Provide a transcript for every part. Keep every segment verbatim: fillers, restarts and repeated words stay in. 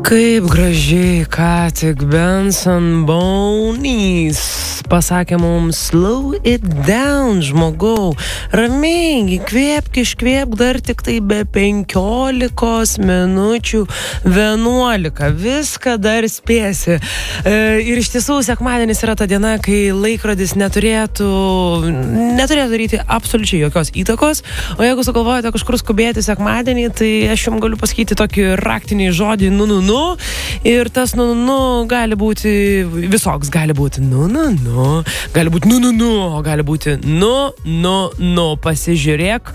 Kaip gražiai, ką tik Benson Bowness pasakė mums, slow it down, žmogau, ramiai, įkvėpk, iškvėpk, dar tik tai be penkiolikos minučių vienuolika, viską dar spėsi. E, ir iš tiesų, sekmadienis yra ta diena, kai laikrodis neturėtų, neturėtų daryti absoliučiai jokios įtakos, o jeigu sugalvojate kažkur skubėti sekmadienį, tai aš jums galiu pasakyti tokį raktinį žodį, nu, nu, nu, ir tas nu, nu, nu, gali būti visoks, gali būti nu, nu, nu, gali būti nu, nu, nu, o gali būti nu, nu, nu, pasižiūrėk,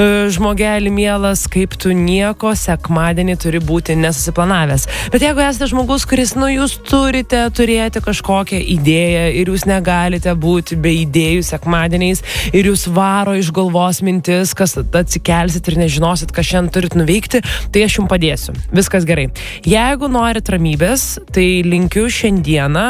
žmogelį mielas, kaip tu nieko sekmadienį turi būti nesusiplanavęs. Bet jeigu esate žmogus, kuris, nu, jūs turite turėti kažkokią idėją ir jūs negalite būti be idėjų sekmadieniais ir jūs varo iš galvos mintis, kas atsikelsit ir nežinosit, ką šiandien turit nuveikti, tai aš jums padėsiu. Viskas gerai. Jeigu norit ramybės, tai linkiu šiandieną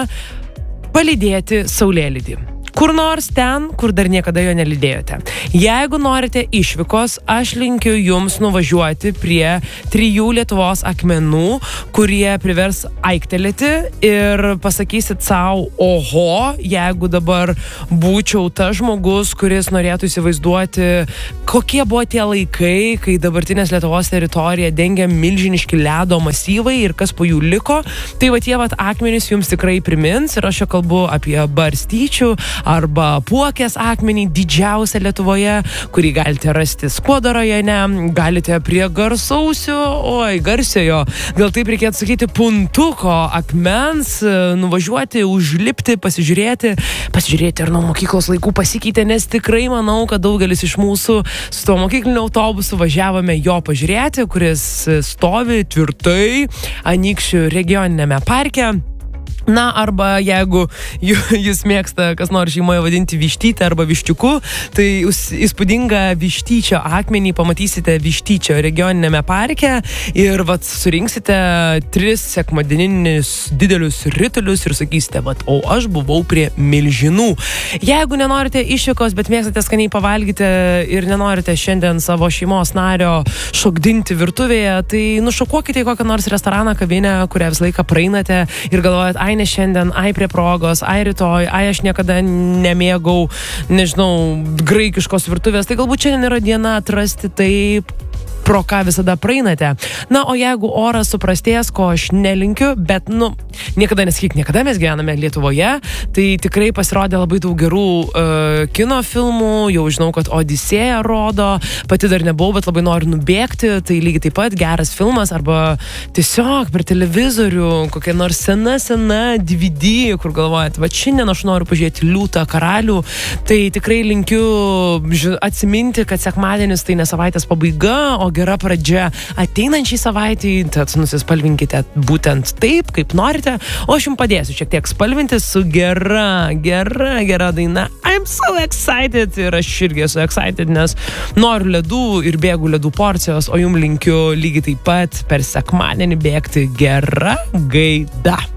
palydėti saulėlydį. Kur nors ten, kur dar niekada jo nelydėjote. Jeigu norite išvykos, aš linkiu jums nuvažiuoti prie trijų Lietuvos akmenų, kurie privers aiktelėti ir pasakysit savo, oho, jeigu dabar būčiau tas žmogus, kuris norėtų įsivaizduoti, kokie buvo tie laikai, kai dabartinės Lietuvos teritoriją dengia milžiniški ledo masyvai ir kas po jų liko, tai va tie vat akmenys jums tikrai primins ir aš čia kalbu apie Barstyčių arba Puokės akmenį, didžiausią Lietuvoje, kurį galite rasti Skuodo rajone, galite prie garsausio, oi, garsiojo, gal taip reikėtų sakyti, puntuko akmens, nuvažiuoti, užlipti, pasižiūrėti, pasižiūrėti ar nuo mokyklos laikų pasikeitė, nes tikrai manau, kad daugelis iš mūsų su tuo mokykliniu autobusu važiavome jo pažiūrėti, kuris stovi tvirtai Anykščių regioninėme parke. Na, arba jeigu jūs mėgsta, kas nors šeimoje vadinti vištytę arba viščiuku, tai jūs įspūdingą Vištyčio akmenį pamatysite Vištyčio regioninėme parke ir vat surinksite tris sekmadieninius didelius ritulius ir sakysite, vat, o aš buvau prie milžinų. Jeigu nenorite išvykos, bet mėgstate skaniai pavalgyti ir nenorite šiandien savo šeimos nario šokdinti virtuvėje, tai nušokuokite į kokią nors restoraną, kavinę, kurią visą laiką praeinate ir galvojat, ai ne šiandien, ai prie progos, ai rytoj, ai aš niekada nemėgau, nežinau, graikiškos virtuvės, tai galbūt šiandien yra diena atrasti taip, pro ką visada praeinate. Na, o jeigu oras suprastės, ko aš nelinkiu, bet, nu, niekada nesakyk, niekada mes gyvename Lietuvoje, tai tikrai pasirodė labai daug gerų uh, kino filmų, jau žinau, kad Odisėja rodo, pati dar nebuvau, bet labai noriu nubėgti, tai lygiai taip pat geras filmas, arba tiesiog per televizorių, kokia nors sena, sena D V D, kur galvojat, va šiandien aš noriu pažiūrėti Liūtą karalių, tai tikrai linkiu atsiminti, kad sekmadienis tai ne savaitės pabaiga, o gera pradžia ateinančiai savaitei, tad nusispalvinkite būtent taip, kaip norite, o aš jums padėsiu šiek tiek spalvinti su gera, gera, gera daina I'm so excited ir aš irgi esu excited, nes noriu ledų ir bėgu ledų porcijos, o jums linkiu lygiai taip pat per sekmadienį bėgti gera gaida.